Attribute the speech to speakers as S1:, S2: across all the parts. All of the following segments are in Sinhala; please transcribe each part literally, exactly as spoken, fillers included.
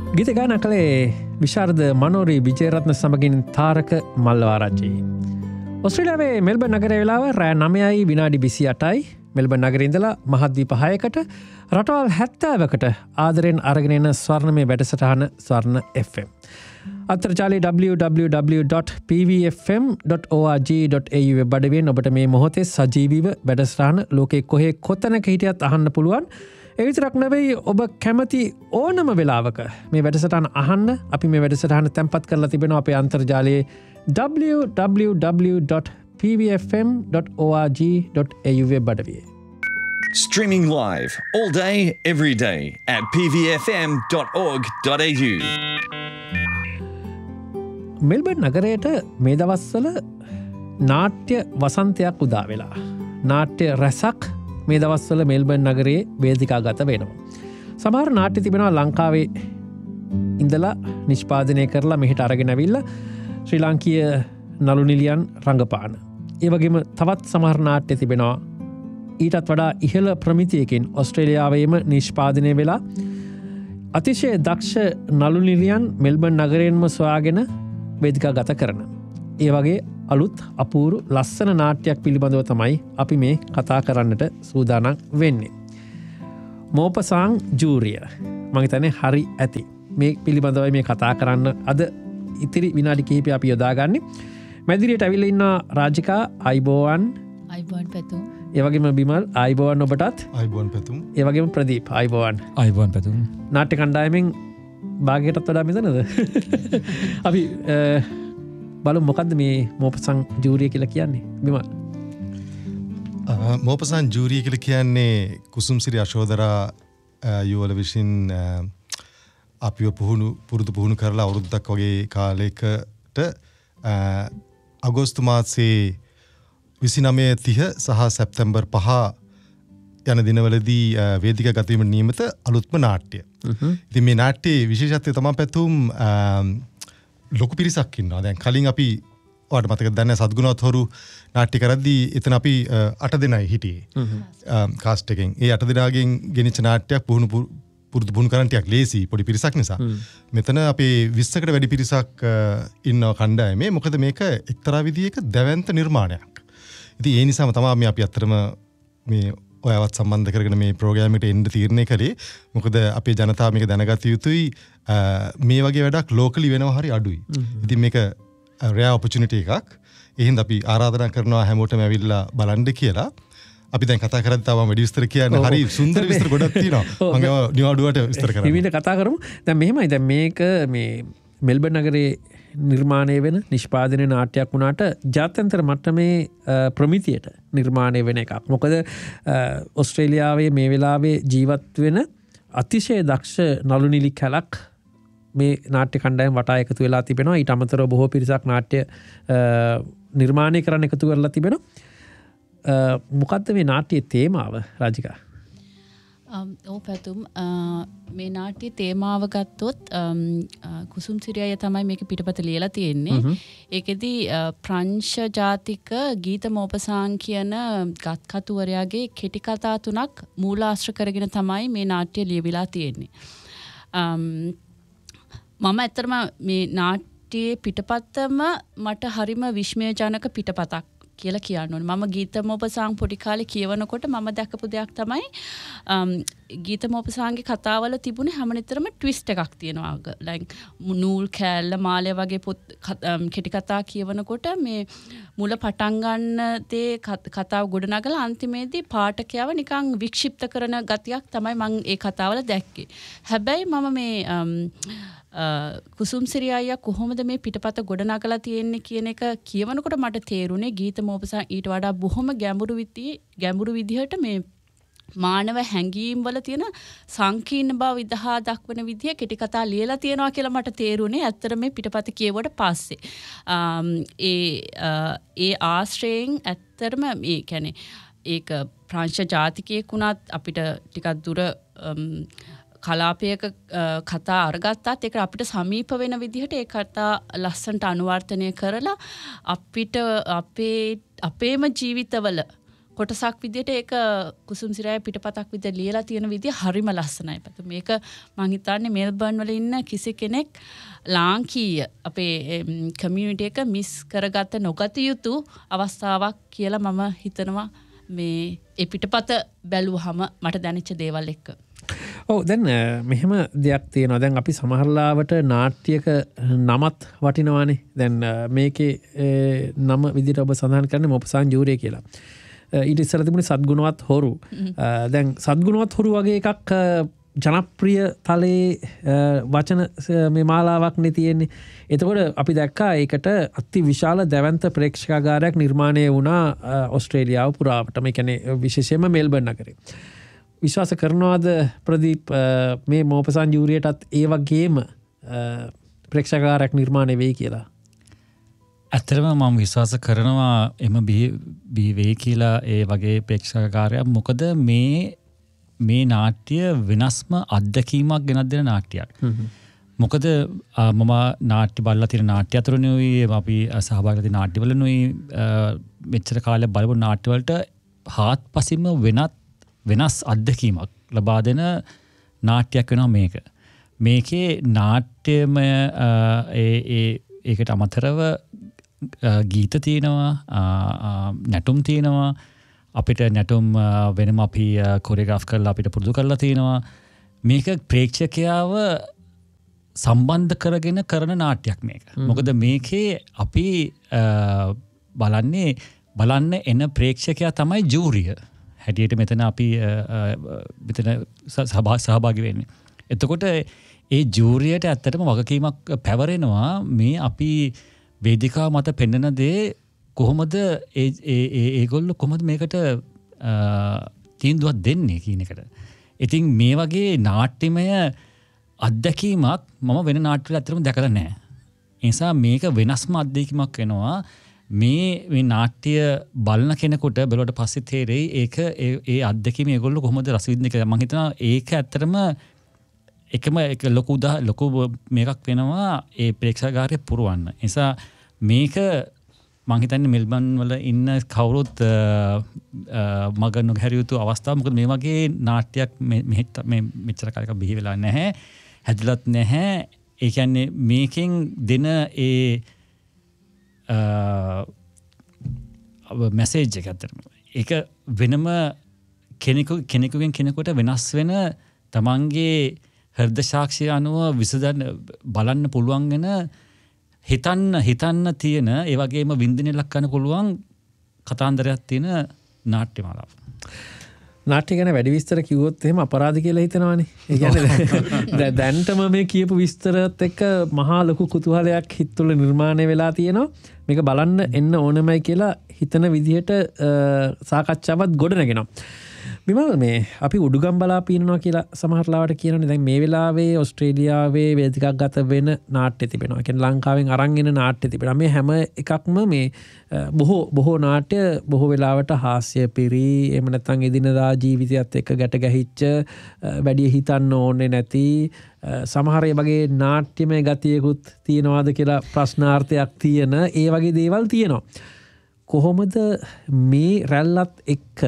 S1: ගීත ගායනා කළේ විශාරද මනෝරි විජේරත්න සමගින් තාරක මල්ලවාරච්චි. ඔස්ට්‍රේලියාවේ මෙල්බර්න් නගරයේ වෙලාව රෑ නවයයි විනාඩි විසි අටයි. මෙල්බර්න් නගරේ ඉඳලා මහද්වීප හයකට රටවල් හැත්තෑවකට ආදරෙන් අරගෙන එන ස්වර්ණමය වැඩසටහන ස්වර්ණ F M. අන්තර්ජාලයේ double-u double-u double-u dot p v f m dot org dot a u web අඩවියෙන් ඔබට මේ මොහොතේ සජීවීව වැඩසටහන ලෝකේ කොහේ කොතැනක හිටියත් අහන්න පුළුවන්. ඒ විතරක් නෙවෙයි ඔබ කැමති ඕනම වෙලාවක මේ වැඩසටහන අහන්න අපි මේ වැඩසටහන තැන්පත් කරලා තිබෙනවා අපේ අන්තර්ජාලයේ double-u double-u double-u dot p v f m dot org dot a u web අඩවියේ.
S2: Streaming live all day every day at p v f m dot org dot a u.
S1: Melbourne නගරයට මේ දවස්වල නාට්‍ය වසන්තයක් උදා වෙලා. නාට්‍ය රැසක් මේ දවස්වල මෙල්බර්න් නගරයේ වේදිකා ගත වෙනවා. සමහර නාට්‍ය තිබෙනවා ලංකාවේ ඉඳලා නිෂ්පාදනය කරලා මෙහෙට අරගෙන ඇවිල්ලා ශ්‍රී ලාංකීය නළු නිලියන් රංගපාන. ඒ වගේම තවත් සමහර නාට්‍ය තිබෙනවා ඊටත් වඩා ඉහළ ප්‍රමිතියකින් ඔස්ට්‍රේලියාවේම නිෂ්පාදනය වෙලා අතිශය දක්ෂ නළු නිලියන් මෙල්බර්න් නගරයෙන්ම සොයාගෙන වේදිකා ගත කරන. ඒ වගේ අලුත් අපූරු ලස්සන නාට්‍යයක් පිළිබඳව තමයි අපි මේ කතා කරන්නට සූදානම් වෙන්නේ. මෝපසාං ජූරිය. මම හිතන්නේ හරි ඇති. මේ පිළිබඳවයි මේ කතා කරන්න අද ඉතිරි විනාඩි කිහිපය අපි යොදාගන්නේ. මැදිරියට ඇවිල්ලා ඉන්න රාජිකා අයිබෝවන්.
S3: අයිබෝවන් පැතුම්.
S1: ඒ වගේම බිමල් අයිබෝවන් ඔබටත්.
S4: අයිබෝවන් පැතුම්.
S1: ඒ වගේම ප්‍රදීප් අයිබෝවන්.
S5: අයිබෝවන් පැතුම්.
S1: නාට්‍ය කණ්ඩායමෙන් භාගයටත් වඩා මෙතනද? අපි බලමු මොකද්ද මේ මෝපසං ජූරිය කියලා කියන්නේ බිමල්?
S4: මෝපසං ජූරිය කියලා කියන්නේ කුසුම්සිරි අශෝදරා යුවල විසින් අපිව පුහුණු පුරුදු පුහුණු කරලා අවුරුද්දක් වගේ කාලයකට අගෝස්තු මාසයේ විසිනමය තිහ සහ සැප්තැම්බර් පහ යන දිනවලදී වේදිකා ගත වීමට නියමිත අලුත්ම නාට්‍ය. ඉතින් මේ නාට්‍යයේ විශේෂත්වය තමයි පැතුම් ලොකු පිරිසක් ඉන්නවා. දැන් කලින් අපි ඔයාලට මතකද දන්නේ සද්ගුණවත් හොරු නාට්‍ය කරද්දී එතන අපි අට දෙනයි හිටියේ. කාස්ට් එකෙන්. ඒ අට දෙනාගෙන් ගෙනිච්ච නාට්‍යයක් පුහුණු පුරුදු පුහුණු කරන්න ටිකක් ලේසි පොඩි පිරිසක් නිසා. මෙතන අපේ විස්සකට වැඩි පිරිසක් ඉන්නවා කණ්ඩායමේ. මොකද මේක එක්තරා විදිහක දැවැන්ත නිර්මාණයක්. ඉතින් ඒ නිසාම තමයි මේ අපි අත්‍තරම මේ ඔයාවත් සම්බන්ධ කරගෙන මේ ප්‍රෝග්‍රෑම් එකට එන්න තීරණය කළේ. මොකද අපේ ජනතාව මේක දැනගත යුතුයි. මේ වගේ වැඩක් ලෝකලි වෙනවා හරි අඩුයි. ඉතින් මේක රෙයා ඔපචුනිටි එකක්. ඒ හින්දා අපි ආරාධනා කරනවා හැමෝටම ඇවිල්ලා බලන්න කියලා. අපි දැන් කතා කරද්දී තාම වැඩි විස්තර කියන්න හරි සුන්දර විස්තර ගොඩක් තියෙනවා. මම ඒවා නිවාඩුවට විස්තර කරන්න.
S1: විවිධ කතා කරමු. දැන් මෙහෙමයි. දැන් මේක මේ මෙල්බර්න් නගරේ නිර්මාණය වෙන නිෂ්පාදනය නාට්‍යයක් වුණාට ජාත්‍යන්තර මට්ටමේ ප්‍රමිතියට නිර්මාණය වෙන එකක්. මොකද ඔස්ට්‍රේලියාවේ මේ වෙලාවේ ජීවත් වෙන අතිශය දක්ෂ නළු නිලි කැලක් මේ නාට්‍ය කණ්ඩායම වටා එකතු වෙලා තිබෙනවා. ඊට අමතරව බොහෝ පිරිසක් නාට්‍ය නිර්මාණය කරන්න එකතු කරලා තිබෙනවා. මොකද්ද මේ නාට්‍යයේ තේමාව රාජිකා?
S3: ඔව් පැතුම් මේ නාට්‍ය තේමාව ගත්තොත් කුසුම් සිරියය තමයි මේක පිටපත ලියලා තියෙන්නේ. ඒකෙදි ප්‍රංශ ජාතික ගීත මෝපසාං කියන ගත්කතුවරයාගේ කෙටි කතා තුනක් මූලාශ්‍ර කරගෙන තමයි මේ නාට්‍ය ලියවිලා තියෙන්නේ. මම ඇත්තටම මේ නාට්‍යයේ පිටපතම මට හරිම විස්මයජනක පිටපතක් කියලා කියන්න ඕනේ. මම ගීතමෝපසාං පොඩි කාලේ කියවනකොට මම දැකපු දෙයක් තමයි ගීතමෝපසාංගේ කතාවල තිබුණේ හැමනිතරම ට්විස්ට් එකක් තියෙනවා. like නූල් කෑල්ල මාලය වගේ පොත් කෙටි කතා කියවනකොට මේ මුල පටන් ගන්න තේ කතාව ගොඩනගලා අන්තිමේදී පාඨකයව නිකන් වික්ෂිප්ත කරන ගතියක් තමයි මම ඒ කතාවල දැක්කේ. හැබැයි මම මේ කුසුම් සිරි අයියා කොහොමද මේ පිටපත ගොඩනගලා තියෙන්නේ කියන එක කියවනකොට මට තේරුනේ ගීතමෝපසාං ඊට වඩා බොහොම ගැඹුරු විදිහේ ගැඹුරු විදිහට මේ මානව හැඟීම් වල තියෙන සංකීර්ණ බව විදහා දක්වන විදිය කෙටි කතා ලියලා තියෙනවා කියලා මට තේරුනේ ඇත්තට මේ පිටපත කියවුවට පස්සේ. ඒ ඒ ආශ්‍රයෙන් ඇත්තටම මේ කියන්නේ ඒක ප්‍රංශ ජාතිකයෙක් වුණත් අපිට ටිකක් දුර කලාපයක කතා අරගත්තත් ඒක අපිට සමීප වෙන විදිහට ඒ කතා ලස්සනට අනුවර්තනය කරලා අපිට අපේ අපේම ජීවිතවල කොටසක් විදියට ඒක කුසුම්සිරාය පිටපතක් විදියට ලියලා තියෙන විදිය හරිම ලස්සනයි. පැතු මේක මං හිතන්නේ මෙල්බර්න් වල ඉන්න කිසි කෙනෙක් ලාංකීය අපේ කමියුනිටි එක මිස් කරගත නොගත යුතු අවස්ථාවක් කියලා මම හිතනවා මේ ඒ පිටපත බැලුවහම මට දැනෙච්ච දේවල් එක්ක.
S1: ඔව් දැන් මෙහෙම දෙයක් තියෙනවා. දැන් අපි සමහරලාවට නාට්‍යයක නමත් වටිනවානේ. දැන් මේකේ නම විදිහට ඔබ සඳහන් කරන්නේ මොපසාන් ජූරිය කියලා. ඊට ඉස්සර තිබුණේ සද්ගුණවත් හොරු. දැන් සද්ගුණවත් හොරු වගේ එකක් ජනප්‍රිය තලයේ වචන මේ මාලාවක් නේ තියෙන්නේ. එතකොට අපි දැක්කා ඒකට අති විශාල දැවැන්ත ප්‍රේක්ෂකාගාරයක් නිර්මාණය වුණා ඕස්ට්‍රේලියාව පුරාවට. මේ කියන්නේ විශේෂයෙන්ම මෙල්බර්න් නගරේ. විශ්වාස කරනවාද ප්‍රදීප් මේ මෝපසාන් ජූරියටත් ඒ වගේම ප්‍රේක්ෂකාගාරයක් නිර්මාණය වෙයි කියලා?
S5: ඇත්තටම මම විශ්වාස කරනවා එම බිහි වෙයි කියලා ඒ වගේ ප්‍රේක්ෂකාගාරයක්. මොකද මේ මේ නාට්‍ය වෙනස්ම අත්දැකීමක් ගෙනත් දෙන නාට්‍යයක්. මොකද මම නාට්‍ය බලලා තියෙන නාට්‍ය අතරිනුයි අපි සහභාගී වෙලා නාට්‍යවලනුයි මෙච්චර කාලයක් බලපු නාට්‍යවලට හාත්පසින්ම වෙනත් වෙනස් අත්දැකීමක් ලබා දෙන නාට්‍යයක් වෙනවා මේක. මේකේ නාට්‍යමය ඒ ඒකට අමතරව ගීත තියෙනවා, නැටුම් තියෙනවා. අපිට නැටුම් වෙනම අපි කොරියෝග්‍රාෆ් කරලා අපිට පුරුදු කරලා තියෙනවා. මේක ප්‍රේක්ෂකයාව සම්බන්ධ කරගෙන කරන නාට්‍යයක් මේක. මොකද මේකේ අපි බලන්නේ බලන්න එන ප්‍රේක්ෂකයා තමයි ජූරිය. හැටියට මෙතන අපි මෙතන සහභාගී වෙන්නේ. එතකොට ඒ ජූරියට ඇත්තටම වගකීමක් පැවරෙනවා මේ අපි වේදිකාව මත පෙන්වන දේ කොහොමද ඒ ඒගොල්ලෝ කොහොමද මේකට තීන්දුවක් දෙන්නේ කියන එකට. ඉතින් මේ වගේ නාට්‍යමය අත්දැකීමක් මම වෙන නාට්‍යවල ඇත්තටම දැකලා නැහැ. ඒ නිසා මේක වෙනස්ම අත්දැකීමක් වෙනවා. මේ මේ නාට්‍ය බලන කෙනෙකුට බලවට පස්සේ තේරෙයි ඒක ඒ අත්දැකීම ඒගොල්ලෝ කොහොමද රස විඳින්නේ කියලා. මම හිතනවා ඒක ඇත්තටම එකම එක ලොකු උදා ලොකු මේකක් වෙනවා ඒ ප්‍රේක්ෂකාගාරය පුරවන්න. ඒ නිසා මේක මම හිතන්නේ මෙල්බර්න් වල ඉන්න කවුරුත් මග නොහැරිය යුතු අවස්ථාවක්. මොකද මේ වගේ නාට්‍යයක් මෙහෙට මේ මෙච්චර කාලයක බිහි වෙලා නැහැ. හැදිලත් නැහැ. ඒ කියන්නේ මේකෙන් දෙන ඒ මැසේජ් එක ඇත්තටම ඒක වෙනම කෙනෙකු කෙනෙකුගෙන් කෙනෙකුට වෙනස් වෙන තමන්ගේ හෘද සාක්ෂිය අනුව විසඳන්න බලන්න පුළුවන් වෙන හිතන්න හිතන්න තියෙන ඒ වගේම වින්දිනේ ලක් කරන්න පුළුවන් කතාන්දරයක් තියෙන නාට්‍යමාලාව.
S1: නාට්‍ය ගැන වැඩි විස්තර කිව්වොත් එහෙම අපරාධ කියලා හිතනවානේ. ඒ කියන්නේ දැන්ටම මේ කියපු විස්තරත් එක්ක මහා ලොකු කුතුහලයක් හිත තුළ නිර්මාණය වෙලා තියෙනවා. මේක බලන්න එන්න ඕනමයි කියලා හිතන විදිහට සාකච්ඡාවක් ගොඩනගෙනවා. විමල් මේ අපි උඩුගම් බලා පීනනවා කියලා සමහරලාවට කියනනේ. දැන් මේ වෙලාවේ ඕස්ට්‍රේලියාවේ වේදිකාගත වෙන නාට්‍ය තිබෙනවා. කියන්නේ ලංකාවෙන් අරන් එන නාට්‍ය තිබෙනවා. මේ හැම එකක්ම මේ බොහෝ බොහෝ නාට්‍ය බොහෝ වෙලාවට හාස්‍ය පිරි එහෙම නැත්නම් එදිනදා ජීවිතයත් එක්ක ගැට ගැහිච්ච වැඩි හිතන්න ඕනේ නැති සමහර ඒ වගේ නාට්‍යමය ගතියකුත් තියනවාද කියලා ප්‍රශ්නාර්ථයක් තියෙන ඒ වගේ දේවල් තියෙනවා. කොහොමද මේ රැල්ලත් එක්ක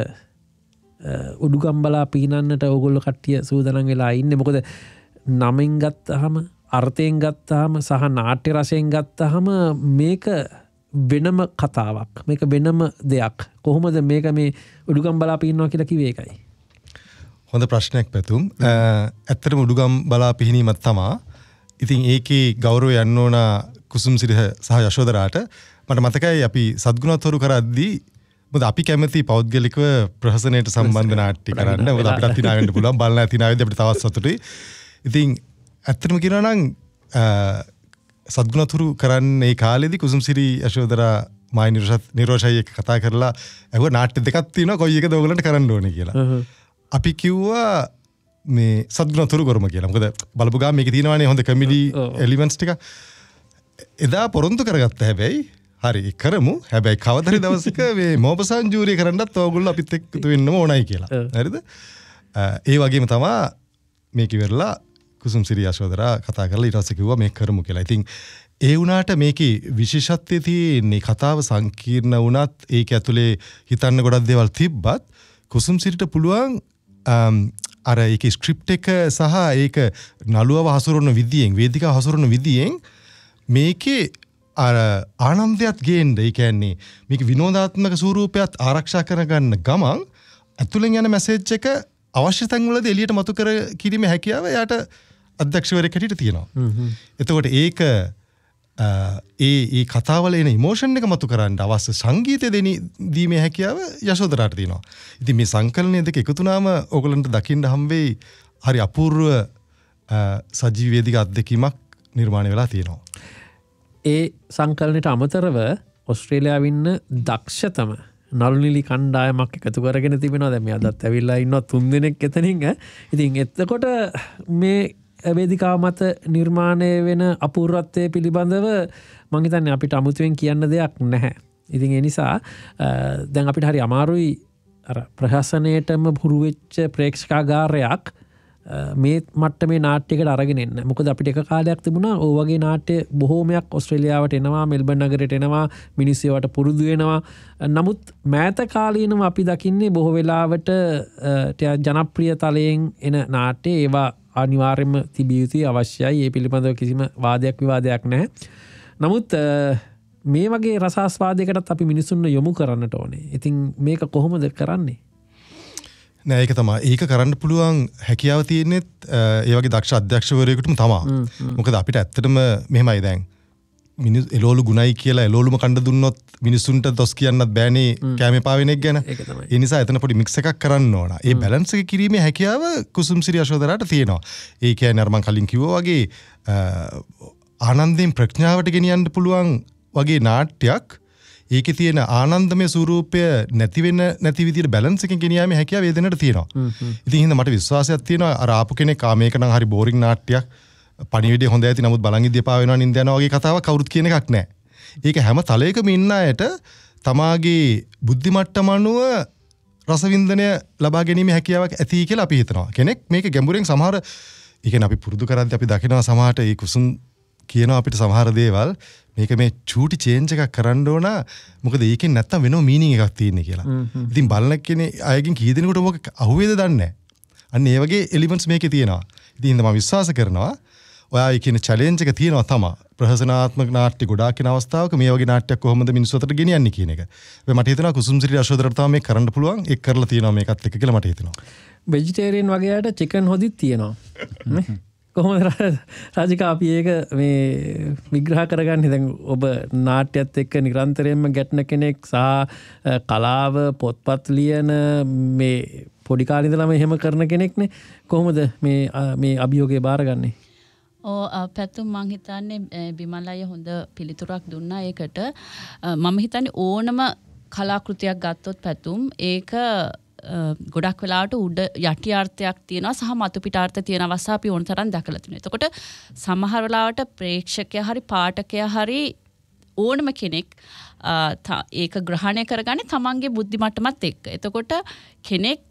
S1: උඩුගම් බලා පීනන්නට ඕගොල්ලෝ කට්ටිය සූදානම් වෙලා ඉන්නේ? මොකද නමෙන් ගත්තාම අර්ථයෙන් ගත්තාම සහ නාට්‍ය රසයෙන් ගත්තාම මේක වෙනම කතාවක්. මේක වෙනම දෙයක්. කොහොමද මේක මේ උඩුගම් බලා පීනනවා කියලා කිව්වේ? ඒකයි.
S4: හොඳ ප්‍රශ්නයක් පැතුම්. ඇත්තටම උඩුගම් බලා පිහිනීමක් තමා. ඉතින් ඒකේ ගෞරවය යන්න ඕන කුසුම්සිරි සහ යශෝදරාට. මට මතකයි අපි සද්ගුණවත් හොරු කරද්දී මොකද අපි කැමති පෞද්ගලිකව ප්‍රහසනයට සම්බන්ධ නාට්‍ය කරන්න. මොකද අපිට හිනා වෙන්න පුළුවන්. බලන හිනාවෙද්දී අපිට තවත් සතුටුයි. ඉතින් ඇත්තටම කියනවා නම් සද්ගුණවත් හොරු කරන්නේ ඒ කාලේදී කුසුම්සිරි යශෝදරා මායි නිරෝෂයි එක්ක කතා කරලා ඇහුවා නාට්‍ය දෙකක් තියෙනවා කොයි එකද ඔයගලන්ට කරන්න ඕනේ කියලා. අපි කිව්වා මේ සද්ගුණවත් හොරු කරමු කියලා. මොකද බලපු ගාම මේකේ තියෙනවානේ හොඳ කැමිඩි එලිමන්ට්ස් ටික. එදා පොරොන්දු කරගත්ත හැබැයි හරි කරමු. හැබැයි කවදරි දවසක මේ මෝපසාන් ජූරිය කරන්නත් ඕගොල්ලෝ අපිත් එක්ක එකතු වෙන්නම ඕනයි කියලා. හරිද? ඒ වගේම තමයි මේක ඉවරලා කුසුම්සිරි යශෝදරා කතා කරලා ඊට පස්සේ කිව්වා මේක කරමු කියලා. ඉතින් ඒ වුණාට මේකේ විශේෂත්වය තියෙන්නේ කතාව සංකීර්ණ වුණත් ඒක ඇතුලේ හිතන්න ගොඩක් දේවල් තිබ්බත් කුසුම්සිරිට පුළුවන් අර ඒක ස්ක්‍රිප්ට් එක සහ ඒක නළුවව හසුරවන විදියෙන් වේදිකාව හසුරවන විදියෙන් මේකේ අර ආනන්දයත් ගේන්න ඒ කියන්නේ මේක විනෝදාත්මක ස්වරූපයත් ආරක්ෂා කරගන්න ගමන් ඇතුලෙන් යන මැසේජ් එක අවශ්‍ය තැන්වලදී එළියට මතු කර කිරීමේ හැකියාව යාට අධ්‍යක්ෂවරයෙක් හැටියට තියෙනවා. එතකොට ඒක ඒ ඒ කතාවල එන ඉමෝෂන් එක මතු කරන්න අවශ්‍ය සංගීතය දෙනි දීමේ හැකියාව යශෝදරාට තියෙනවා. ඉතින් මේ සංකලනය දෙක එකතු වුණාම ඕගලන්ට දකින්න හම්බෙයි හරි අපූර්ව සජීවී වේදිකා අත්දැකීමක් නිර්මාණය වෙලා තියෙනවා.
S1: ඒ සංකලනයට අමතරව ඔස්ට්‍රේලියාවේ ඉන්න දක්ෂතම නළුනිලි කණ්ඩායමක් එකතු කරගෙන තිබෙනවා. දැන් මේ අදත් ඇවිල්ලා ඉන්නවා තුන් දෙනෙක් එතනින්. ඉතින් එතකොට මේ වේදිකාව මත නිර්මාණය වෙන අපූර්වත්වය පිළිබඳව මං හිතන්නේ අපිට අමුතුවෙන් කියන්න දෙයක් නැහැ. ඉතින් ඒ නිසා දැන් අපිට හරි අමාරුයි අර ප්‍රහසනයටම පුරු වෙච්ච ප්‍රේක්ෂකාගාරයක් මේ මට්ටමේ නාට්‍යයකට අරගෙන එන්න. මොකද අපිට එක කාලයක් තිබුණා ඔය වගේ නාට්‍ය බොහෝමයක් ඔස්ට්‍රේලියාවට එනවා, මෙල්බන් නගරයට එනවා, මිනිස්සු ඒවට පුරුදු වෙනවා. නමුත් මෑත කාලීනව අපි දකින්නේ බොහෝ වෙලාවට ජනප්‍රිය තලයෙන් එන නාට්‍ය ඒවා අනිවාර්යයෙන්ම තිබිය යුතුයි, අවශ්‍යයි. ඒ පිළිබඳව කිසිම වාදයක් විවාදයක් නැහැ. නමුත් මේ වගේ රසාස්වාදයකටත් අපි මිනිසුන්ව යොමු කරන්නට ඕනේ. ඉතින් මේක කොහොමද කරන්නේ?
S4: නෑ ඒක තමයි. ඒක කරන්න පුළුවන් හැකියාව තියෙන්නේ ඒ වගේ දක්ෂ අධ්‍යක්ෂවරයෙකුටම තමයි. මොකද අපිට ඇත්තටම මෙහෙමයි දැන් මිනිස් එළවලු ගුණයි කියලා එළවලුම කණ්ඩ දුන්නොත් මිනිස්සුන්ට දොස් කියන්නත් බෑනේ කැමේ පාවෙන එක ගැන. ඒ නිසා එතන පොඩි මික්ස් එකක් කරන්න ඕන. ඒ බැලන්ස් එක කිරීමේ හැකියාව කුසුම්සිරි යශෝදරාට තියෙනවා. ඒ කියන්නේ අර මම කලින් කිව්වා වගේ ආනන්දයෙන් ප්‍රඥාවට ගෙනියන්න පුළුවන් වගේ නාට්‍යයක් ඒකේ තියෙන ආනන්දමය ස්වරූපය නැති වෙන නැති විදිහට බැලන්ස් එකකින් ගෙනියාමේ හැකියාව ඒ දෙන්නට තියෙනවා. ඉතින් හින්දා මට විශ්වාසයක් තියෙනවා අර ආපු කෙනෙක් ආ මේක නම් හරි බෝරින් නාට්‍යයක්. පණිවිඩය හොඳ ඇති නමුත් බලන් ඉදිය පා වෙනවා නින්ද යනවා වගේ කතාවක් කවුරුත් කියන එකක් නැහැ. ඒක හැම තලයකම ඉන්න අයට තමාගේ බුද්ධි මට්ටම අනුව රසවින්දනය ලබා ගැනීමේ හැකියාවක් ඇති කියලා අපි හිතනවා. කෙනෙක් මේක ගැඹුරින් සමහර ඒ කියන්නේ අපි පුරුදු කරද්දී අපි දකිනවා සමහරට ඒ කුසුම් කියනවා අපිට සමහර දේවල් මේක මේ චූටි චේන්ජ් එකක් කරන්න ඕන මොකද ඒකෙන් නැත්තම් වෙනම මීනින් එකක් තියෙන්නේ කියලා. ඉතින් බලන කෙනේ අයගෙන් කී දෙනෙකුට මොකක් අහුවේද දන්නේ නැහැ. අන්න ඒ වගේ එලිමන්ට්ස් මේකේ තියෙනවා. ඉතින් මම විශ්වාස කරනවා ඔයා කියන චැලෙන්ජ් එක තියෙනවා තමයි. ප්‍රහසනාත්මක නාට්‍ය ගොඩාක් වෙන අවස්ථාවක මේ වගේ නාට්‍යයක් කොහොමද මිනිස්සු අතට ගෙනියන්නේ කියන එක. ඒ මට හිතෙනවා කුසුම්සිරි යශෝදරට තමයි මේක කරන්න පුළුවන්. ඒක කරලා තියෙනවා මේකත් එක්ක කියලා මට හිතෙනවා.
S1: වෙජිටේරියන් වගේ අයට චිකන් හොදිත් තියෙනවා. කොහොමද රාජිකා අපි ඒක මේ විග්‍රහ කරගන්නේ? දැන් ඔබ නාට්‍යයත් එක්ක නිරන්තරයෙන්ම ගැටෙන කෙනෙක් සහ කලාව පොත්පත් ලියන මේ පොඩි කාලේ ඉඳලම එහෙම කරන කෙනෙක්නේ. කොහොමද මේ මේ අභියෝගය බාරගන්නේ?
S3: ඕ පැතුම් මං හිතන්නේ බිමල් අය හොඳ පිළිතුරක් දුන්නා ඒකට. මම හිතන්නේ ඕනම කලාකෘතියක් ගත්තොත් පැතුම් ඒක ගොඩක් වෙලාවට උඩ යටි අර්ථයක් තියෙනවා සහ මතු පිට අර්ථ තියෙන අවස්ථා අපි ඕන තරම් දැකලා තිනවා. එතකොට සමහර වෙලාවට ප්‍රේක්ෂකයා හරි පාඨකයා හරි ඕනම කෙනෙක් ඒක ග්‍රහණය කරගන්නේ තමන්ගේ බුද්ධි මට්ටමත් එක්ක. එතකොට කෙනෙක්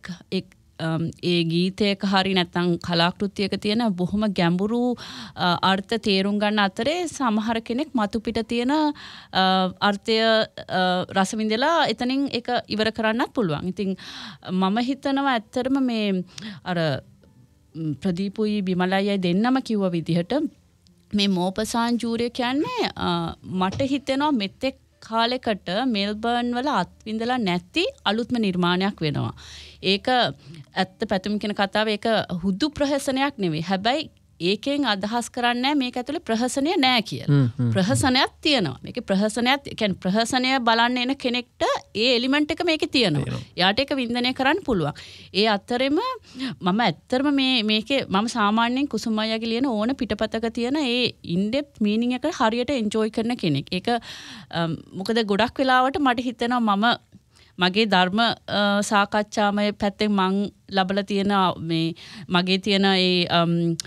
S3: ඒ ගීතයක හරි නැත්නම් කලාකෘතියක තියෙන බොහොම ගැඹුරු අර්ථ තේරුම් ගන්න අතරේ සමහර කෙනෙක් මතු පිට තියෙන අර්ථය රස විඳලා එතනින් ඒක ඉවර කරන්නත් පුළුවන්. ඉතින් මම හිතනවා ඇත්තටම මේ අර ප්‍රදීපුයි බිමලයි දෙන්නම කිව්ව විදිහට මේ මෝපසාන් ජූරිය කියන්නේ මට හිතෙනවා මෙතෙක් කාලෙකට මෙල්බර්න් වල අත්විඳලා නැති අලුත්ම නිර්මාණයක් වෙනවා. ඒක ඇත්ත පැතුම් කියන කතාව ඒක හුදු ප්‍රහසනයක් නෙවෙයි. හැබැයි ඒකෙන් අදහස් කරන්නේ මේක ඇතුලේ ප්‍රහසනය නෑ කියලා. ප්‍රහසනයක් තියෙනවා. මේකේ ප්‍රහසනයක් කියන්නේ ප්‍රහසනය බලන්න එන කෙනෙක්ට ඒ එලිමන්ට් එක මේකේ තියෙනවා. එයාට ඒක වින්දනය කරන්න පුළුවන්. ඒ අතරෙම මම ඇත්තටම මේ මේකේ මම සාමාන්‍යයෙන් කුසුම් අයියාගේ ලියන ඕන පිටපතක තියෙන ඒ ඉන්ඩෙප්ත් මීනින් එක හරියට එන්ජොයි කරන කෙනෙක්. ඒක මොකද ගොඩක් වෙලාවට මට හිතෙනවා මම මගේ ධර්ම සාකච්ඡාමය පැත්තෙන් මං ලබලා තියෙන මේ මගේ තියෙන ඒ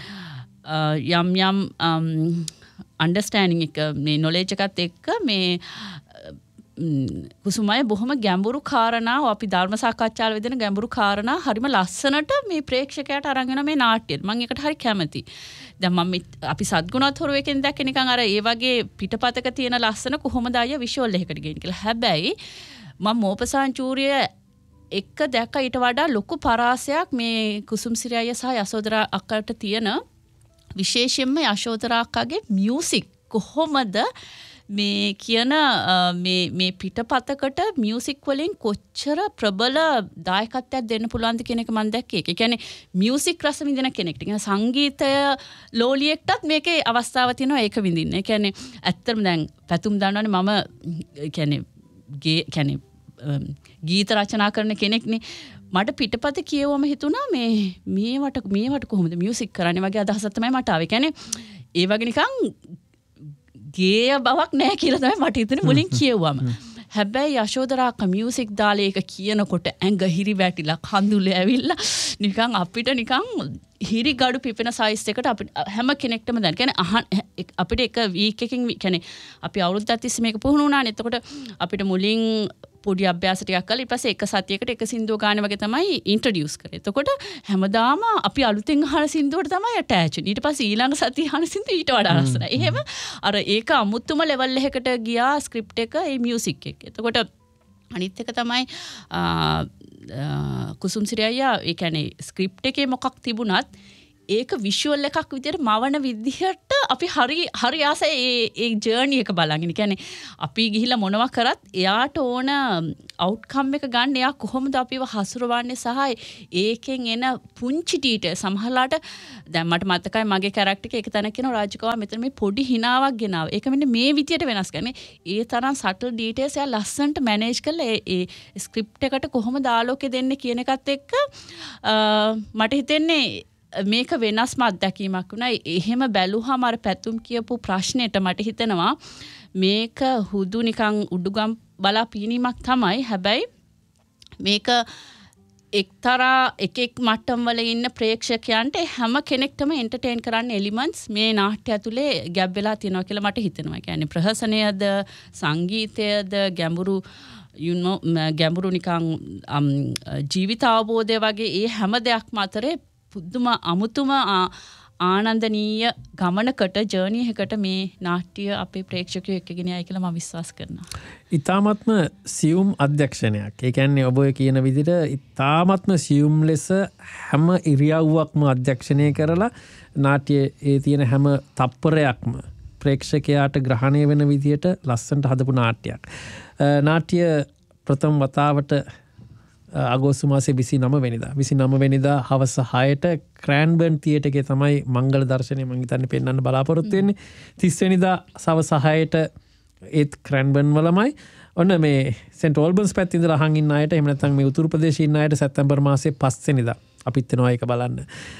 S3: යම් යම් අන්ඩර්ස්ටෑන්ඩින් එක මේ නොලෙජ් එකත් එක්ක මේ කුසුමයි බොහොම ගැඹුරු කාරණා අපි ධර්ම සාකච්ඡාවල වෙදෙන ගැඹුරු කාරණා හරිම ලස්සනට මේ ප්‍රේක්ෂකයාට අරන් එන මේ නාට්‍යය මම ඒකට හරි කැමතියි. දැන් මම අපි සද්ගුණත් හොරු එකෙන් දැක්ක නිකන් අර ඒ වගේ පිටපතක තියෙන ලස්සන කොහොමද අය විෂුවල් එකකට ගේන්නේ කියලා. හැබැයි මම මෝපසාන් චූරිය එක දැක්ක ඊට වඩා ලොකු පරාසයක් මේ කුසුම්සිරි අයියා සහ යශෝදරා අක්කට තියෙන විශේෂයෙන්ම යශෝදරා අක්කාගේ මියුසික් කොහොමද මේ කියන මේ මේ පිටපතකට මියුසික් වලින් කොච්චර ප්‍රබල දායකත්වයක් දෙන්න පුළුවන්ද කියන එක මම දැක්කේ. ඒ කියන්නේ මියුසික් රස විඳින කෙනෙක්ට කියන සංගීතය ලෝලියෙක්ටත් මේකේ අවස්ථාවක් තියෙනවා ඒක විඳින්න. ඒ කියන්නේ ඇත්තටම දැන් පැතුම් දන්නවනේ මම කියන්නේ ගේ කියන්නේ ගීත රචනා කරන කෙනෙක්නේ. මට පිටපත කියවම හිතුණා මේ මේවට මේවට කොහොමද මියුසික් කරන්නේ වගේ අදහසක් තමයි මට ආවේ. කියන්නේ ඒ වගේ නිකන් ගේය බවක් නැහැ කියලා තමයි මට හිතුනේ මුලින් කියවුවම. හැබැයි යශෝදරා අක්කා මියුසික් දාලා ඒක කියනකොට ඇඟ හිරි වැටිලා කඳුළු ඇවිල්ලා නිකන් අපිට නිකන් හිරි ගඩු පිපෙන සයිස් එකට අපිට හැම කෙනෙක්ටම දැන් කියන්නේ අපිට එක වීක් එකකින් කියන්නේ අපි අවුරුද්දක් තිස්සේ මේක පුහුණු වුණානේ. එතකොට අපිට මුලින් පොඩි අභ්‍යාස ටිකක් කරලා ඊට පස්සේ එක සතියකට එක සින්දුව ගාන වගේ තමයි ඉන්ට්‍රොඩියුස් කරේ. එතකොට හැමදාම අපි අලුතෙන් අහන සින්දුවට තමයි ඇටච් වෙන්නේ. ඊට පස්සේ ඊළඟ සතිය අහන සින්දුව ඊට වඩා ලස්සනයි. එහෙම අර ඒක අමුතුම ලෙවල් එකකට ගියා ස්ක්‍රිප්ට් එක ඒ මියුසික් එක. එතකොට අනිත් එක තමයි කුසුම්සිරි අයියා ඒ කියන්නේ ස්ක්‍රිප්ට් එකේ මොකක් තිබුණත් ඒක විෂුවල් එකක් විදියට මවන විදිහට අපි හරි හරි ආසයි ඒ ඒ ජර්නි එක බලන්න. ඒ කියන්නේ අපි ගිහිල්ලා මොනවා කරත් එයාට ඕන අවුට්කම් එක ගන්න එයා කොහොමද අපිව හසුරවන්නේ සහ ඒකෙන් එන පුංචි ඩීටේල් සමහරලාට දැන් මට මතකයි මගේ කැරක්ටර් එක එක තැනක කියනවා රාජිකවා මෙතන මේ පොඩි හිනාවක් ගෙනාව. ඒක මෙන්න මේ විදියට වෙනස් කරන්නේ. ඒ තරම් සටල් ඩීටේල්ස් එයා ලස්සනට මැනේජ් කරලා ඒ ඒ ස්ක්‍රිප්ට් එකට කොහොමද ආලෝකය දෙන්නේ කියන එකත් එක්ක මට හිතෙන්නේ මේක වෙනස්ම අත්දැකීමක් වුණා. එහෙම බැලුවාම අර පැතුම් කියපු ප්‍රශ්නෙට මට හිතෙනවා මේක හුදු නිකන් උඩුගම් බලා පීනීමක් තමයි. හැබැයි මේක එක්තරා එක එක් මට්ටම් වල ඉන්න ප්‍රේක්ෂකයන්ට හැම කෙනෙක්ටම එන්ටර්ටේන් කරන්න එලිමන්ට්ස් මේ නාට්‍ය ඇතුලේ ගැබ් වෙලා තියෙනවා කියලා මට හිතෙනවා. ඒ කියන්නේ ප්‍රහසනයද සංගීතයද ගැඹුරු you know ගැඹුරු නිකන් ජීවිත අවබෝධය වගේ ඒ හැම දෙයක්ම අතරේ පුදුම අමුතුම ආනන්දනීය ගමනකට ජර්නි එකකට මේ නාට්‍ය අපේ ප්‍රේක්ෂකයෝ එක්කගෙන යයි කියලා මම විශ්වාස කරනවා.
S1: ඉතාමත්ම සියුම් අධ්‍යක්ෂණයක්. ඒ කියන්නේ ඔබ ඔය කියන විදිහට ඉතාමත්ම සියුම් ලෙස හැම ඉරියව්වක්ම අධ්‍යක්ෂණය කරලා නාට්‍යයේ ඒ තියෙන හැම තප්පරයක්ම ප්‍රේක්ෂකයාට ග්‍රහණය වෙන විදිහට ලස්සනට හදපු නාට්‍යයක්. නාට්‍ය ප්‍රථම වතාවට අගෝස්තු මාසේ විසිනම වෙනිදා විසිනම වෙනිදා හවස හයට ක්‍රෑන්බර්න් තියේටර් එකේ තමයි මංගල දර්ශනය මං හිතන්නේ පෙන්වන්න බලාපොරොත්තු වෙන්නේ. තිස් වෙනිදා සවස හයට ඒත් ක්‍රෑන්බර්න් වලමයි. ඔන්න මේ සෙන්ට් ඕල්බන්ස් පැත්තේ ඉඳලා අහන් ඉන්න අයට එහෙම නැත්නම් මේ උතුරු ප්‍රදේශයේ ඉන්න අයට සැප්තැම්බර් මාසේ පහ වෙනිදා අපිත් එනවා ඒක බලන්න.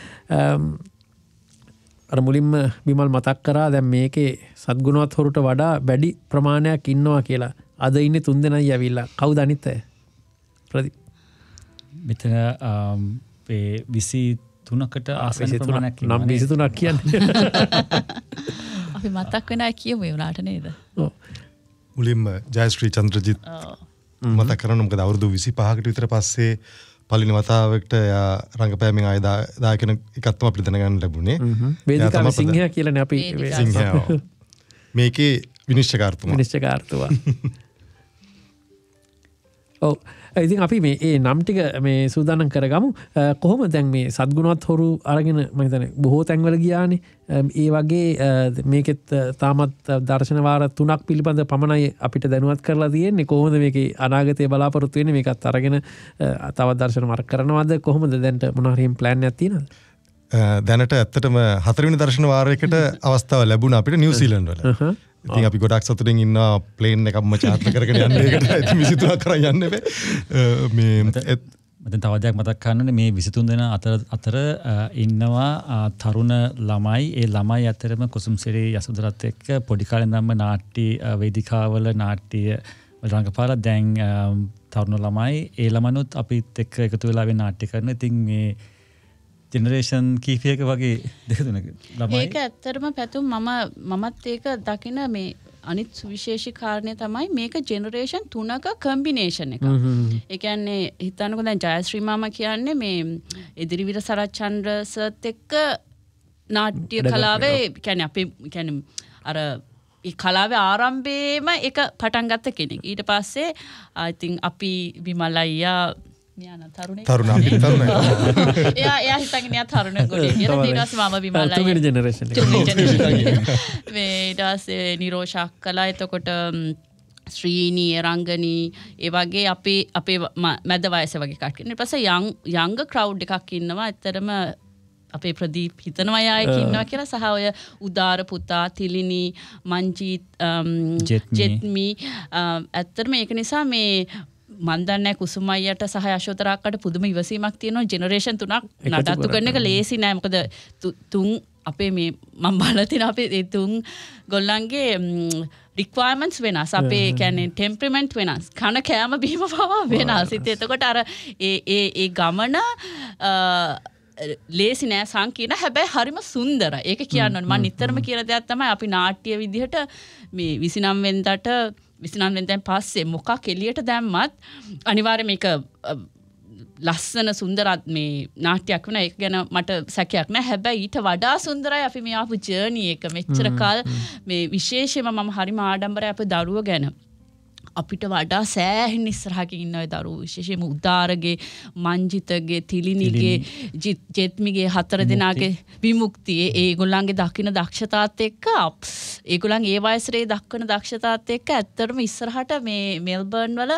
S1: අර මුලින්ම බිමල් මතක් කරා දැන් මේකේ සද්ගුණවත් හොරුට වඩා වැඩි ප්‍රමාණයක් ඉන්නවා කියලා. අද ඉන්නේ තුන් දෙනයි ඇවිල්ලා. කවුද අනිත් අය? ප්‍රදීප්
S5: මෙතන විසි තුනකට ආසන්න ප්‍රමාණයක්
S1: නම් විසි තුනක් කියන්නේ
S3: අපි මතක් වෙන අය කියමු ඒ වුණාට නේද?
S4: මුලින්ම ජයශ්‍රී චන්ද්‍රජිත් මතක් කරන්න මොකද අවුරුදු විසිපහකට විතර පස්සේ පළවෙනි වතාවකට එයා රංගපෑමෙන් ආය දායකන එකක් තමයි අපිට දැනගන්න ලැබුණේ.
S1: වේදිකාවේ සිංහයා කියලානේ අපි
S4: සිංහයා. මේකේ විනිශ්චයකාරතුමා.
S1: විනිශ්චයකාරතුමා. ඔව්. ඉතින් අපි මේ ඒ නම් ටික මේ සූදානම් කරගමු. කොහොම දැන් මේ සද්ගුණවත් හොරු අරගෙන මම හිතන්නේ බොහෝ තැන්වල ගියානේ. ඒ වගේ මේකෙත් තාමත් දර්ශන වාර තුනක් පිළිබඳ පමණයි අපිට දැනුවත් කරලා තියෙන්නේ. කොහොමද මේකේ අනාගතයේ බලාපොරොත්තු වෙන්නේ? මේකත් අරගෙන තවත් දර්ශන මාර්ග කරනවද? කොහොමද දැන්ට මොනවා හරි ප්ලෑන් එකක් තියෙනවද?
S4: දැනට ඇත්තටම හතරවෙනි දර්ශන වාරයකට අවස්ථාව ලැබුණා අපිට නිව්සීලන්ත වල. ඉතින් අපි ගොඩක් සතුටින් ඉන්න ප්ලේන් එකක්ම චාර්ටර් කරගෙන යන්න ඒකට ඉතින් විසිතුනක් කරන් යන්න බෑ. මේ
S5: මම තව දෙයක් මතක් කරන්න මේ විසිතුන් දෙනා අතර අතර ඉන්නවා තරුණ ළමයි. ඒ ළමයි අතරම කුසුම්සිරි යසෝදරත් එක්ක පොඩි කාලේ ඉඳන්ම නාට්‍ය වේදිකාවල නාට්‍ය රංගපාලා දැන් තරුණ ළමයි ඒ ළමනුත් අපිත් එක්ක එකතු වෙලා වෙන නාට්‍ය කරනවා. ඉතින් මේ ජෙනරේෂන් කීපයක වගේ දෙක තුනක ළමයි.
S3: ඒක ඇත්තටම පැතුම් මම මමත් ඒක දකින මේ අනිත් සුවිශේෂී කාරණය තමයි මේක ජෙනරේෂන් තුනක කම්බිනේෂන් එක. ඒ කියන්නේ හිතන්නකෝ දැන් ජයශ්‍රී මාමා කියන්නේ මේ එදිරිවිර සරච්චන්ද්‍ර සර්ත් එක්ක නාට්‍ය කලාවේ කියන්නේ අපේ කියන්නේ අර ඒ කලාවේ ආරම්භයේම එක පටන් ගත්ත කෙනෙක්. ඊට පස්සේ I think අපි විමල් අයියා මෙයා තරුණේ
S4: තරුණ අපි තරුණයි.
S3: එයා එයා හිතන්නේ එයා තරුණ ගොඩේ කියලා. ඊට පස්සේ මම විමල් අයියා
S1: තුන්වෙනි ජෙනරේෂන් එක.
S3: තුන්වෙනි ජෙනරේෂන් මේ ඊට පස්සේ නිරෝෂක් කළා. එතකොට ශ්‍රීනි රංගනී ඒ වගේ අපේ අපේ මැද වයස වගේ කට්ටිය. ඊට පස්සේ යං යංග ක්‍රවුඩ් එකක් ඉන්නවා. ඇත්තටම අපේ ප්‍රදීප් හිතනවා අය ඉන්නවා කියලා සහ ඔය උදාර පුතා තිලිනි මංජීත් ජෙත්මි ඇත්තටම ඒක නිසා මේ මන් දන්නේ කුසුම අයියට සහ යශෝතරාක්කට පුදුම ඉවසීමක් තියෙනවා ජෙනරේෂන් තුනක් නඩත්තු කරන එක ලේසි නෑ මොකද තුන් අපේ මේ මම බලලා තියෙන අපේ ඒ තුන් ගොල්ලන්ගේ රික්වයර්මන්ට්ස් වෙනස් අපේ කියන්නේ ටෙම්පරමන්ට් වෙනස් කන කෑම බීම පවා වෙනස් ඉතින් එතකොට අර ඒ ඒ ඒ ගමන ලේසි නෑ සංකීර්ණ හැබැයි හරිම සුන්දර. ඒක කියන්න ඕනේ. මම නිතරම කියන දෙයක් තමයි අපි නාට්‍ය විදිහට මේ විසිනම වෙනිදාට විසිනම වෙනිදාන් පස්සේ මොකක් එළියට දැම්මත් අනිවාර්යයෙන් මේක ලස්සන සුන්දර මේ නාට්‍යයක් වෙනවා. ඒක ගැන මට සැකයක් නෑ. හැබැයි ඊට වඩා සුන්දරයි අපි මේ ආපු ජර්නි එක. මෙච්චර කල් මේ විශේෂයෙන්ම මම හරිම ආඩම්බරයි අපේ දරුවෝ ගැන. අපිට වඩා සෑහෙන ඉස්සරහකින් ඉන්න ඔය දරුවෝ විශේෂයෙන්ම උදාරගේ මංජිතගේ තිලිනිගේ ජෙත්මිගේ හතර දෙනාගේ විමුක්තිය ඒගොල්ලන්ගේ දකින්න දක්ෂතාවත් එක්ක ඒගොල්ලන් ඒ වයසේ දක්වන දක්ෂතාවත් එක්ක ඇත්තටම ඉස්සරහට මේ මෙල්බර්න් වල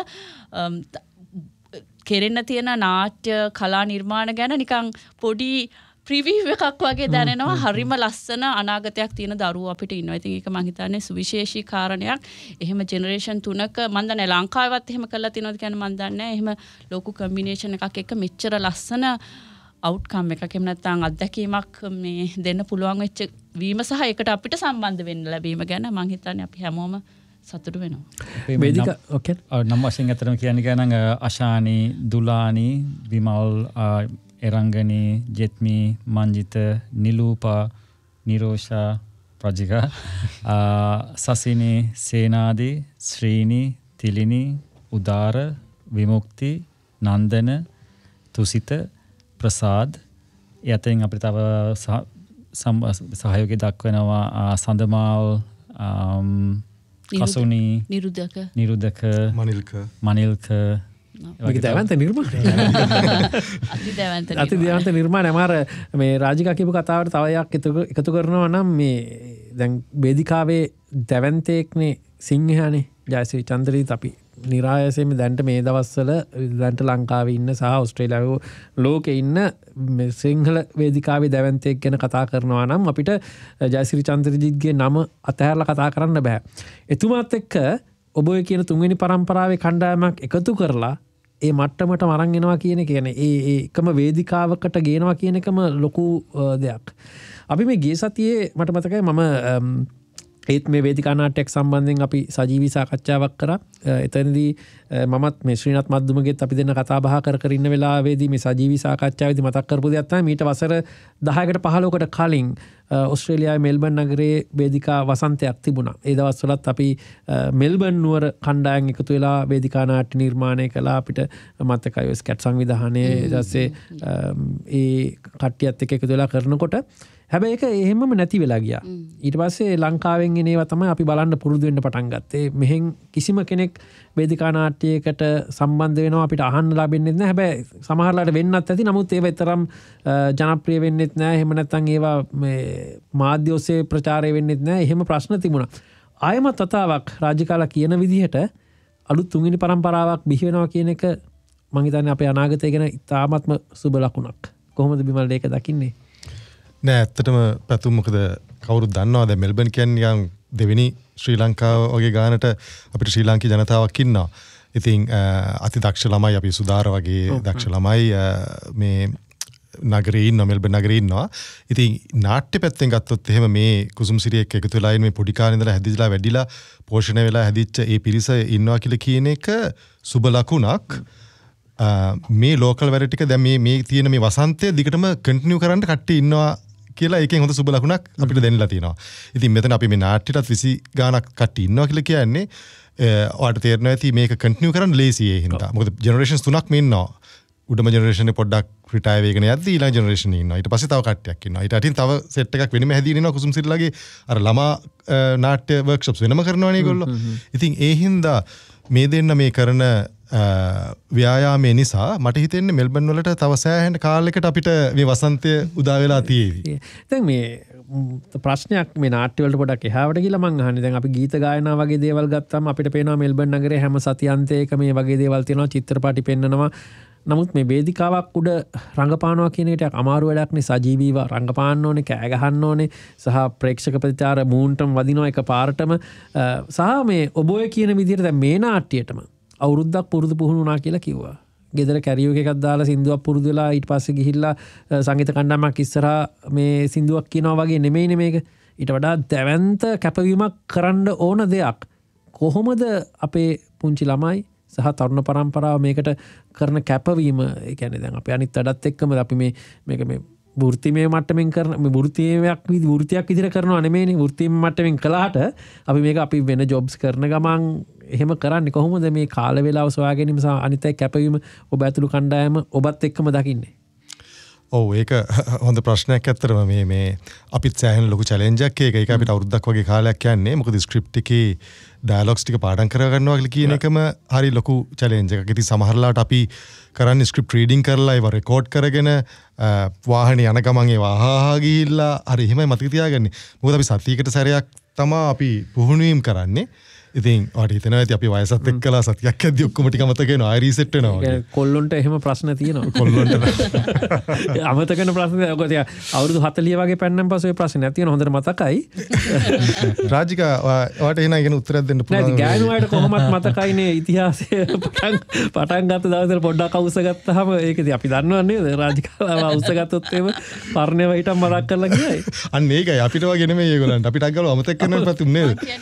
S3: කෙරෙන්න තියෙන නාට්‍ය කලා නිර්මාණ ගැන නිකන් පොඩි ප්‍රිවිව් එකක් වගේ දැනෙනවා. හරිම ලස්සන අනාගතයක් තියෙන දරුවෝ අපිට ඉන්නවා. ඉතින් ඒක මම හිතන්නේ සුවිශේෂී කාරණයක්. එහෙම ජෙනරේෂන් තුනක මම දන්නේ ලංකාවේවත් එහෙම කරලා තියෙනවද කියන්නේ මම දන්නේ නැහැ. එහෙම ලොකු කම්බිනේෂන් එකක් එක්ක මෙච්චර ලස්සන අවුට්කම් එකක් එහෙම නැත්නම් අත්දැකීමක් මේ දෙන්න පුළුවන් වෙච්ච වීම සහ ඒකට අපිට සම්බන්ධ වෙන්න ලැබීම ගැන මම හිතන්නේ අපි හැමෝම සතුටු වෙනවා.
S1: වේදික ඔකේ.
S5: නම් වශයෙන් අතරම කියන්නේ නම් අශානි දුලානි විමල් එරංගනී ජෙත්මි මංජිත නිලූපා නිරෝෂා ප්‍රජිකා සසිනි සේනාදී ශ්‍රීනි තිලිනි උදාර විමුක්ති නන්දන තුසිත ප්‍රසාද් යතෙන් අපිට තව සහයෝගය දක්වනවා සඳමාල් කසුනි
S3: නිරුදක
S5: නිරුදක
S4: මනිල්ක
S5: මනිල්ක
S1: මේක දැවන්ත නිර්මාණය.
S3: අති දැවන්ත
S1: අති දැවන්ත නිර්මාණය. අමාර මේ රාජිකා කියපු කතාවට තව එකක් එකතු කරනවා නම් මේ දැන් වේදිකාවේ දැවන්තයෙක්නේ සිංහයානේ ජයශ්‍රී චන්ද්‍රජිත් අපි නිරායසයෙන්ම දැන්ට මේ දවස්වල දැන්ට ලංකාවේ ඉන්න සහ ඕස්ට්‍රේලියාවේ ලෝකේ ඉන්න සිංහල වේදිකාවේ දැවන්තයෙක් ගැන කතා කරනවා නම් අපිට ජයශ්‍රී චන්ද්‍රජිත්ගේ නම අතහැරලා කතා කරන්න බෑ. එතුමාත් එක්ක ඔබ ඔය කියන තුන්වෙනි පරම්පරාවේ කණ්ඩායමක් එකතු කරලා ඒ මට්ටමට අරන් එනවා කියන එක කියන්නේ ඒ ඒ එකම වේදිකාවකට ගේනවා කියන එකම ලොකු දෙයක්. අපි මේ ගිය සතියේ මට මතකයි මම ඒත් මේ වේදිකා නාට්‍යයක් සම්බන්ධයෙන් අපි සජීවී සාකච්ඡාවක් කරා. එතනදී මමත් මේ ශ්‍රීනාත් මද්දුමගෙත් අපි දෙන්න කතා බහ කර කර ඉන්න වෙලාවේදී මේ සජීවී සාකච්ඡාවේදී මතක් කරපු දෙයක් තමයි මීට වසර දහයකට පහළොවකට කලින් ඔස්ට්‍රේලියාවේ මෙල්බර්න් නගරයේ වේදිකා වසන්තයක් තිබුණා. ඒ දවස්වලත් අපි මෙල්බර්න් නුවර කණ්ඩායම් එකතු වෙලා වේදිකා නාට්‍ය නිර්මාණය කළා. අපිට මතකයි ඔය ස්කැට් සංවිධානයේ ඊට පස්සේ ඒ කට්ටියත් එක්ක එකතු වෙලා කරනකොට හැබැයි ඒක එහෙමම නැති වෙලා ගියා. ඊට පස්සේ ලංකාවෙන් එන ඒවා තමයි අපි බලන්න පුරුදු වෙන්න පටන් ගත්තේ. මෙහෙන් කිසිම කෙනෙක් වේදිකා නාට්‍යයකට සම්බන්ධ වෙනවා අපිට අහන්න ලැබෙන්නේ නැහැ. හැබැයි සමහරලාට වෙන්නත් ඇති. නමුත් ඒව තරම් ජනප්‍රිය වෙන්නෙත් නැහැ. එහෙම නැත්නම් ඒවා මේ මාධ්‍ය ඔස්සේ ප්‍රචාරය වෙන්නෙත් නැහැ. එහෙම ප්‍රශ්න තිබුණා. ආයමත් වතාවක් රාජිකාලා කියන විදිහට අලුත් තුන්වෙනි පරම්පරාවක් බිහි වෙනවා කියන එක මම හිතන්නේ අපේ අනාගතය ගැන ඉතාමත්ම සුබ ලකුණක්. කොහොමද බිමල් ඒක දකින්නේ?
S4: නෑ ඇත්තටම පැතුම් මොකද කවුරුත් දන්නවා දැන් මෙල්බර්න් කියන්නේ නිකන් දෙවෙනි ශ්‍රී ලංකාව වගේ ගානට අපිට ශ්‍රී ලාංකික ජනතාවක් ඉන්නවා. ඉතින් අති දක්ෂ ළමයි අපි සුදාර වගේ දක්ෂ ළමයි මේ නගරේ ඉන්නවා මෙල්බර්න් නගරේ ඉන්නවා. ඉතින් නාට්‍ය පැත්තෙන් ගත්තොත් එහෙම මේ කුසුම්සිරිය එක්ක එකතු වෙලා ඉන්න මේ පොඩි කාලේ ඉඳලා හැදිලා වැඩිලා පෝෂණය වෙලා හැදිච්ච ඒ පිරිස ඉන්නවා කියලා කියන එක සුබ ලකුණක්. මේ ලෝකල් වැඩ ටික දැන් මේ මේ තියෙන මේ වසන්තය දිගටම කන්ටිනියු කරන්න කට්ටිය ඉන්නවා කියලා ඒකෙන් හොඳ සුබ ලකුණක් අපිට දෙන්නලා තියෙනවා. ඉතින් මෙතන අපි මේ නාට්‍යයටත් විසි ගාණක් කට්ටිය ඉන්නවා කියලා කියන්නේ ඔයාලට තේරෙනවා ඇති මේක කන්ටිනියු කරන්න ලේසි ඒ හින්දා. මොකද ජෙනරේෂන්ස් තුනක්ම ඉන්නවා. උඩම ජෙනරේෂන් එක පොඩ්ඩක් රිටයර් වෙගෙන යද්දී ඊළඟ ජෙනරේෂන් එක ඉන්නවා. ඊට පස්සේ තව කට්ටියක් ඉන්නවා. ඊට අටින් තව සෙට් එකක් වෙනම හැදීගෙන ඉන්නවා කුසුම්සිරිලාගේ අර ළමා නාට්‍ය වර්ක්ෂොප්ස් වෙනම කරනවානේ ඒගොල්ලෝ. ඉතින් ඒ හින්දා මේ දෙන්න මේ කරන ව්‍යායාමය නිසා මට හිතෙන්නේ මෙල්බන් වලට තව සෑහෙන කාලයකට අපිට මේ වසන්තය උදා වෙලා තියෙවි.
S1: දැන් මේ ප්‍රශ්නයක් මේ නාට්‍ය වලට පොඩක් එහාවට ගිහලා මං අහන්නේ දැන් අපි ගීත ගායනා වගේ දේවල් ගත්තාම අපිට පේනවා මෙල්බන් නගරේ හැම සතියන්තයක මේ වගේ දේවල් තියෙනවා චිත්‍රපටි පෙන්නනවා. නමුත් මේ වේදිකාවක් උඩ රංගපානවා කියන එක අමාරු වැඩක් නේ. සජීවීව රංගපාන්න ඕනේ, කෑ ගහන්න ඕනේ, සහ ප්‍රේක්ෂක ප්‍රතිචාර මූන්ටම වදිනවා එක පාරටම. සහ මේ ඔබ ඔය කියන විදිහට දැන් මේ නාට්‍යයටම අවුරුද්දක් පුරුදු පුහුණු වුණා කියලා කිව්වා. ගෙදර කැරියෝක එකක් දාලා සින්දුවක් පුරුදු වෙලා ඊට පස්සේ ගිහිල්ලා සංගීත කණ්ඩායමක් ඉස්සරහා මේ සින්දුවක් කියනවා වගේ නෙමෙයිනේ මේක. ඊට වඩා දැවැන්ත කැපවීමක් කරන්න ඕන දෙයක්. කොහොමද අපේ පුංචි ළමයි සහ තරුණ පරම්පරාව මේකට කරන කැපවීම? ඒ කියන්නේ දැන් අපි අනිත් වැඩත් එක්කම අපි මේ මේක මේ වෘත්තිමය මට්ටමින් කරන මේ වෘත්තියක් විදි වෘත්තියක් විදිහට කරනවා නෙමෙයිනේ. වෘත්තිමය මට්ටමින් කළාට අපි මේක අපි වෙන ජොබ්ස් කරන ගමන් එහෙම කරන්නේ කොහොමද මේ කාල වේලාව සොයා ගැනීම සහ අනිත් අය කැපවීම ඔබ ඇතුළු කණ්ඩායම ඔබත් එක්කම දකින්නේ?
S4: ඔව් ඒක හොඳ ප්‍රශ්නයක් ඇත්තටම මේ මේ අපිත් සෑහෙන ලොකු චැලෙන්ජ් එකක් ඒක. ඒක අපිට අවුරුද්දක් වගේ කාලයක් යන්නේ. මොකද ස්ක්‍රිප්ට් එකේ ඩයලොග්ස් ටික පාඩම් කරගන්නවා කියලා කියන එකම හරි ලොකු චැලෙන්ජ් එකක්. ඉතින් සමහරලාට අපි කරන්නේ ස්ක්‍රිප්ට් රීඩින් කරලා ඒව රෙකෝඩ් කරගෙන වාහනේ යන ගමන් ඒව අහහා ගිහිල්ලා හරි එහෙමයි මතක තියාගන්නේ. මොකද අපි සතියකට සැරයක් තමයි අපි පුහුණු වීම කරන්නේ. ඉතින් ඔයාලට හිතෙනවා ඇති අපි වයසත් එක්කලා සතියක් ඇද්දි ඔක්කොම ටික අමතක වෙනවා. ආයෙ රීසෙට් වෙනවා වගේ.
S1: කොල්ලොන්ට එහෙම ප්‍රශ්න තියෙනවා.
S4: කොල්ලොන්ට
S1: අමතක වෙන ප්‍රශ්න ඔක තියා අවුරුදු හතලිය වගේ පැන්නන් පස්සේ ඔය ප්‍රශ්න නැති වෙන හොඳට මතකයි.
S4: රාජිකා ඔයාලට එහෙනම් ඉගෙන උත්තරයක් දෙන්න පුළුවන්.
S1: නැති ගෑනු අයට කොහොමත් මතකයිනේ ඉතිහාසය පටන් පටන් ගත්ත දවසේ පොඩ්ඩක් අවුස්ස ගත්තාම ඒකදී අපි දන්නව නේද රාජිකාව අවුස්ස ගත්තොත් එහෙම පරණේව හිටම් මතක් කරලා ගියයි.
S4: අන්න ඒකයි අපිට වගේ නෙමෙයි ඒගොල්ලන්ට. අපිට අග්ගල අමතක කරන්න ප්‍රතිම නේද?